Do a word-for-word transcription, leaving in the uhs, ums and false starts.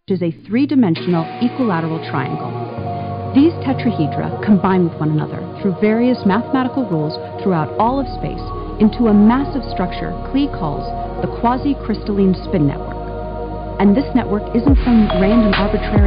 is a three-dimensional equilateral triangle. These tetrahedra combine with one another through various mathematical rules throughout all of space into a massive structure Klee calls the quasi-crystalline spin network. And this network isn't some random arbitrary